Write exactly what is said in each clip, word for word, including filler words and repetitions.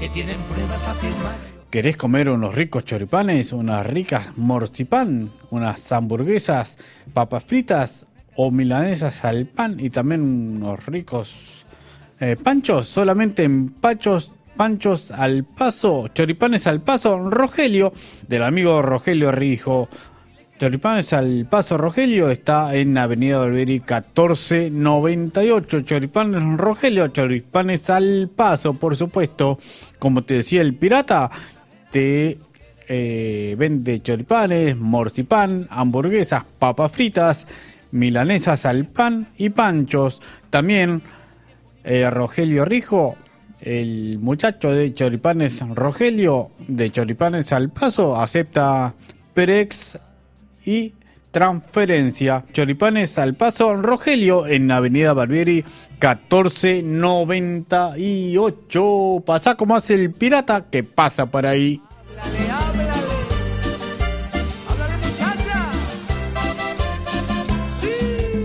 que tienen pruebas afirmadas. ¿Querés comer unos ricos choripanes, unas ricas morcipán, unas hamburguesas, papas fritas o milanesas al pan y también unos ricos eh, panchos? Solamente en Pachos, Panchos al Paso, Choripanes al Paso, Rogelio, del amigo Rogelio Rijo. Choripanes al Paso Rogelio está en Avenida Olveri catorce noventa y ocho. Choripanes Rogelio, Choripanes al Paso, por supuesto. Como te decía el pirata, te eh, vende choripanes, morcipán, hamburguesas, papas fritas, milanesas al pan y panchos. También eh, Rogelio Rijo, el muchacho de Choripanes Rogelio, de Choripanes al Paso, acepta Prex y transferencia. Choripanes al Paso Rogelio en Avenida Barbieri catorce noventa y ocho. Pasá como hace el pirata que pasa por ahí. Háblale, háblale. Háblale, muchacha. Sí.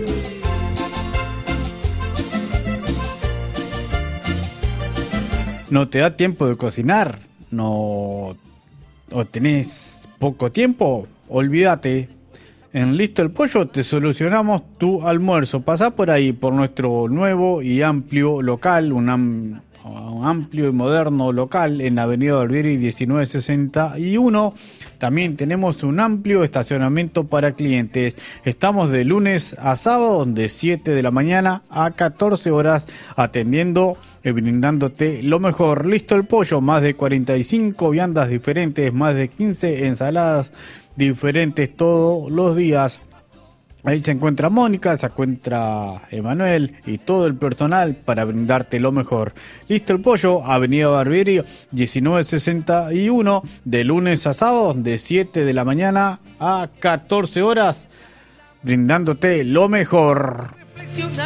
¿No te da tiempo de cocinar? ¿No o tenés poco tiempo? Olvídate. En Listo el Pollo te solucionamos tu almuerzo. Pasá por ahí, por nuestro nuevo y amplio local, un, am, un amplio y moderno local en Avenida Olveri diecinueve sesenta y uno. También tenemos un amplio estacionamiento para clientes. Estamos de lunes a sábado de siete de la mañana a catorce horas atendiendo y brindándote lo mejor. Listo el Pollo, más de cuarenta y cinco viandas diferentes, más de quince ensaladas diferentes todos los días. Ahí se encuentra Mónica, se encuentra Emanuel y todo el personal para brindarte lo mejor. Listo el Pollo, Avenida Barbieri diecinueve sesenta y uno, de lunes a sábado de siete de la mañana a catorce horas, brindándote lo mejor.